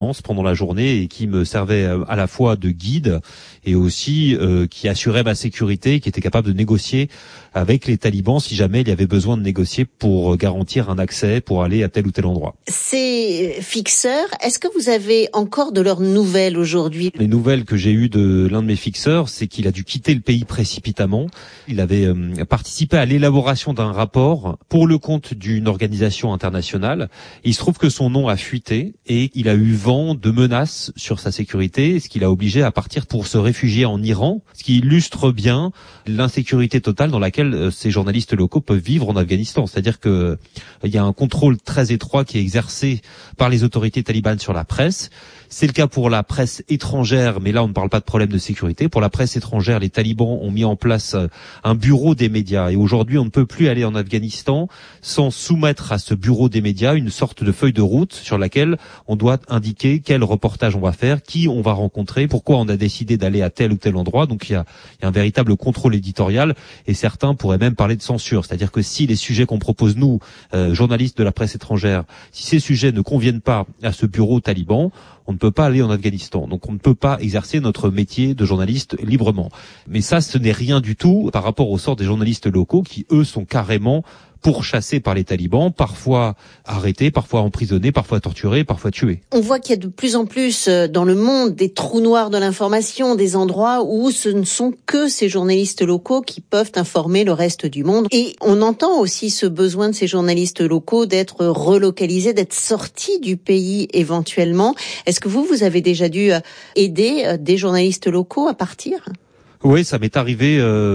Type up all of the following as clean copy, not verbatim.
pendant la journée et qui me servait à la fois de guide et aussi qui assurait ma sécurité, qui était capable de négocier avec les talibans si jamais il y avait besoin de négocier pour garantir un accès pour aller à tel ou tel endroit. Ces fixeurs, est-ce que vous avez encore de leurs nouvelles aujourd'hui? Les nouvelles que j'ai eues de l'un de mes fixeurs, c'est qu'il a dû quitter le pays précipitamment. Il avait participé à l'élaboration d'un rapport pour le compte d'une organisation internationale. Il se trouve que son nom a fuité et il a eu vent de menaces sur sa sécurité, ce qui l'a obligé à partir pour se réfugier en Iran, ce qui illustre bien l'insécurité totale dans laquelle ces journalistes locaux peuvent vivre en Afghanistan. C'est-à-dire que il y a un contrôle très étroit qui est exercé par les autorités talibanes sur la presse. C'est le cas pour la presse étrangère, mais là on ne parle pas de problème de sécurité. Pour la presse étrangère, les talibans ont mis en place un bureau des médias et aujourd'hui on ne peut plus aller en Afghanistan sans soumettre à ce bureau des médias une sorte de feuille de route sur laquelle on doit indiquer quel reportage on va faire, qui on va rencontrer, pourquoi on a décidé d'aller à tel ou tel endroit. Donc il y a un véritable contrôle éditorial et certains pourraient même parler de censure. C'est-à-dire que si les sujets qu'on propose nous, journalistes de la presse étrangère, si ces sujets ne conviennent pas à ce bureau taliban, on ne peut pas aller en Afghanistan. Donc on ne peut pas exercer notre métier de journaliste librement. Mais ça, ce n'est rien du tout par rapport au sort des journalistes locaux qui, eux, sont carrément pourchassés par les talibans, parfois arrêtés, parfois emprisonnés, parfois torturés, parfois tués. On voit qu'il y a de plus en plus dans le monde des trous noirs de l'information, des endroits où ce ne sont que ces journalistes locaux qui peuvent informer le reste du monde. Et on entend aussi ce besoin de ces journalistes locaux d'être relocalisés, d'être sortis du pays éventuellement. Est-ce que vous avez déjà dû aider des journalistes locaux à partir ? Oui, ça m'est arrivé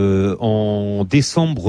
en décembre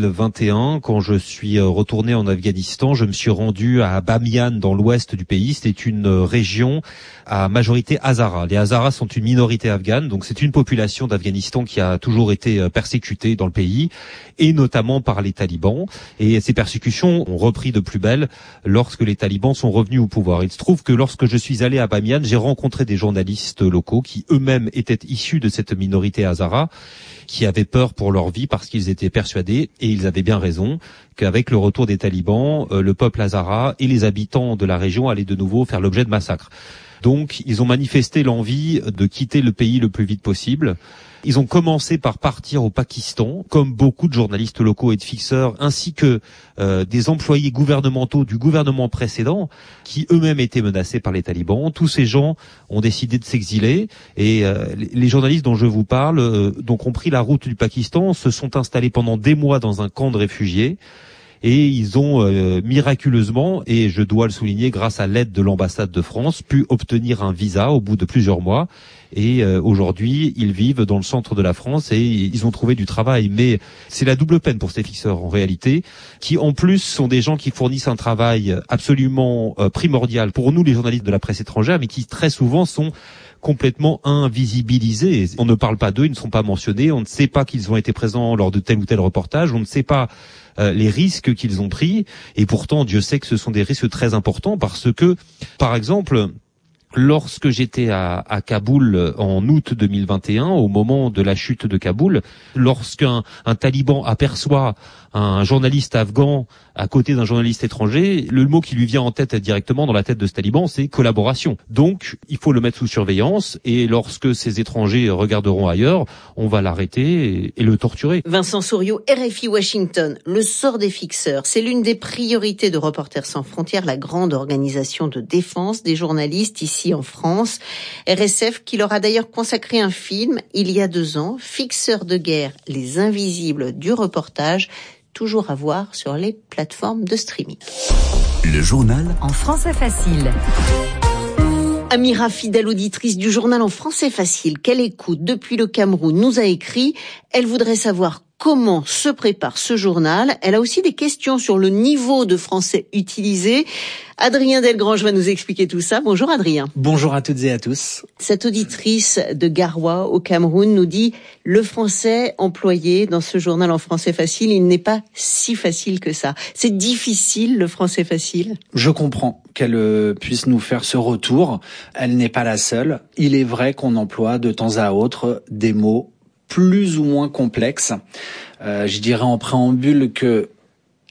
2021 quand je suis retourné en Afghanistan. Je me suis rendu à Bamiyan dans l'ouest du pays. C'était une région à majorité Hazara. Les Hazaras sont une minorité afghane, donc c'est une population d'Afghanistan qui a toujours été persécutée dans le pays, et notamment par les talibans. Et ces persécutions ont repris de plus belle lorsque les talibans sont revenus au pouvoir. Il se trouve que lorsque je suis allé à Bamiyan, j'ai rencontré des journalistes locaux qui eux-mêmes étaient issus de cette minorité Hazara, qui avaient peur pour leur vie parce qu'ils étaient persuadés, et ils avaient bien raison, qu'avec le retour des talibans, le peuple Hazara et les habitants de la région allaient de nouveau faire l'objet de massacres. Donc, ils ont manifesté l'envie de quitter le pays le plus vite possible. Ils ont commencé par partir au Pakistan, comme beaucoup de journalistes locaux et de fixeurs, ainsi que des employés gouvernementaux du gouvernement précédent, qui eux-mêmes étaient menacés par les talibans. Tous ces gens ont décidé de s'exiler, et les journalistes dont je vous parle, donc ont pris la route du Pakistan, se sont installés pendant des mois dans un camp de réfugiés. Et ils ont miraculeusement, et je dois le souligner, grâce à l'aide de l'ambassade de France, pu obtenir un visa au bout de plusieurs mois. Et aujourd'hui, ils vivent dans le centre de la France et ils ont trouvé du travail. Mais c'est la double peine pour ces fixeurs en réalité, qui en plus sont des gens qui fournissent un travail absolument primordial pour nous, les journalistes de la presse étrangère, mais qui très souvent sont complètement invisibilisés. On ne parle pas d'eux, ils ne sont pas mentionnés, on ne sait pas qu'ils ont été présents lors de tel ou tel reportage, on ne sait pas les risques qu'ils ont pris, et pourtant Dieu sait que ce sont des risques très importants parce que, par exemple, lorsque j'étais à Kaboul en août 2021, au moment de la chute de Kaboul, lorsqu'un taliban aperçoit un journaliste afghan à côté d'un journaliste étranger, le mot qui lui vient en tête directement dans la tête de ce taliban, c'est collaboration. Donc, il faut le mettre sous surveillance, et lorsque ces étrangers regarderont ailleurs, on va l'arrêter et le torturer. Vincent Souriau, RFI Washington. Le sort des fixeurs, c'est l'une des priorités de Reporters sans frontières, la grande organisation de défense des journalistes ici en France. RSF qui leur a d'ailleurs consacré un film il y a 2 ans, Fixeurs de guerre, les invisibles du reportage, toujours à voir sur les plateformes de streaming. Le journal en français facile. Amira, fidèle auditrice du journal en français facile, qu'elle écoute depuis le Cameroun, nous a écrit. Elle voudrait savoir comment se prépare ce journal. Elle a aussi des questions sur le niveau de français utilisé. Adrien Delgrange va nous expliquer tout ça. Bonjour Adrien. Bonjour à toutes et à tous. Cette auditrice de Garoua au Cameroun nous dit « Le français employé dans ce journal en français facile, il n'est pas si facile que ça. C'est difficile le français facile ?» Je comprends qu'elle puisse nous faire ce retour. Elle n'est pas la seule. Il est vrai qu'on emploie de temps à autre des mots plus ou moins complexes. Je dirais en préambule que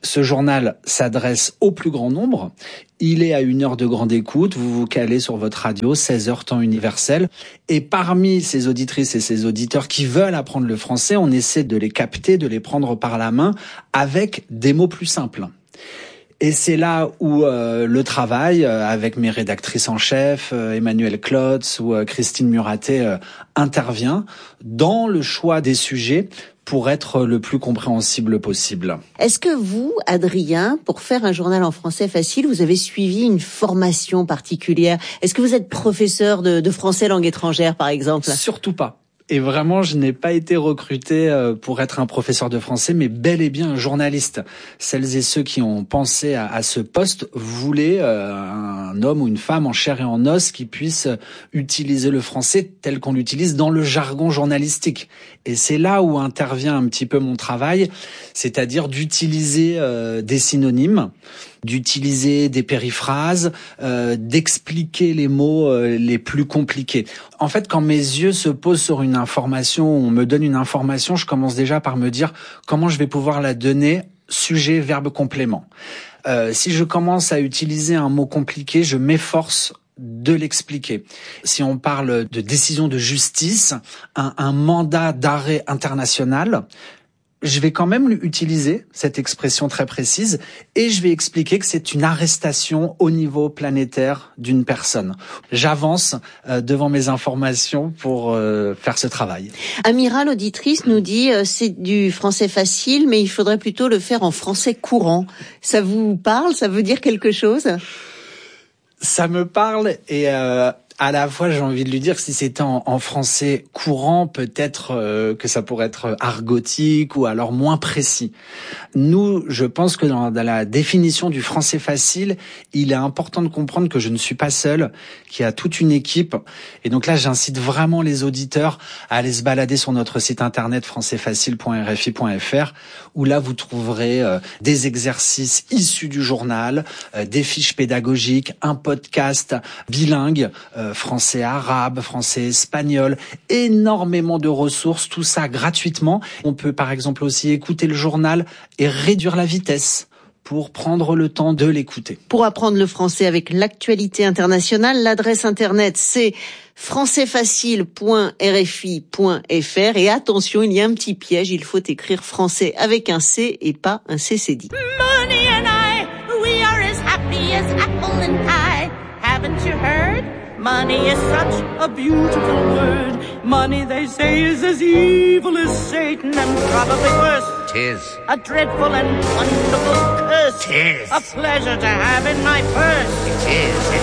Ce journal s'adresse au plus grand nombre. Il est à 1 heure de grande écoute. Vous vous calez sur votre radio, 16h temps universel. Et parmi ces auditrices et ces auditeurs qui veulent apprendre le français, on essaie de les capter, de les prendre par la main avec des mots plus simples. Et c'est là où le travail avec mes rédactrices en chef, Emmanuel Klotz ou Christine Muraté, intervient dans le choix des sujets pour être le plus compréhensible possible. Est-ce que vous, Adrien, pour faire un journal en français facile, vous avez suivi une formation particulière? Est-ce que vous êtes professeur de français langue étrangère, par exemple? Surtout pas. Et vraiment, je n'ai pas été recruté pour être un professeur de français, mais bel et bien un journaliste. Celles et ceux qui ont pensé à ce poste voulaient un homme ou une femme en chair et en os qui puisse utiliser le français tel qu'on l'utilise dans le jargon journalistique. Et c'est là où intervient un petit peu mon travail, c'est-à-dire d'utiliser des synonymes, d'utiliser des périphrases, d'expliquer les mots les plus compliqués. En fait, quand mes yeux se posent sur une information, on me donne une information, je commence déjà par me dire comment je vais pouvoir la donner, sujet, verbe, complément. Si je commence à utiliser un mot compliqué, je m'efforce de l'expliquer. Si on parle de décision de justice, un mandat d'arrêt international, je vais quand même utiliser cette expression très précise et je vais expliquer que c'est une arrestation au niveau planétaire d'une personne. J'avance devant mes informations pour faire ce travail. Amira, l'auditrice, nous dit c'est du français facile, mais il faudrait plutôt le faire en français courant. Ça vous parle? Ça veut dire quelque chose? Ça me parle et à la fois, j'ai envie de lui dire que si c'était en français courant, peut-être que ça pourrait être argotique ou alors moins précis. Nous, je pense que dans la définition du français facile, il est important de comprendre que je ne suis pas seul, qu'il y a toute une équipe. Et donc là, j'incite vraiment les auditeurs à aller se balader sur notre site internet françaisfacile.rfi.fr où là, vous trouverez des exercices issus du journal, des fiches pédagogiques, un podcast bilingue, français arabe, français espagnol, énormément de ressources, tout ça gratuitement. On peut par exemple aussi écouter le journal et réduire la vitesse pour prendre le temps de l'écouter. Pour apprendre le français avec l'actualité internationale, l'adresse internet c'est françaisfacile.rfi.fr et attention, il y a un petit piège, il faut écrire français avec un C et pas un CCD. Money and I, we are as happy as apple and pie. Haven't you heard? Money is such a beautiful word. Money, they say, is as evil as Satan and probably worse. 'Tis. A dreadful and wonderful curse. 'Tis. A pleasure to have in my purse. It is.